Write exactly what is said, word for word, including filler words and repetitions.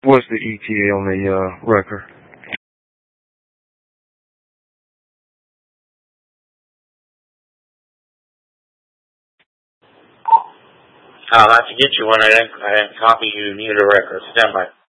What's the E T A on the uh, record? I'll have to get you one. I didn't, I didn't copy you neither record. Stand by.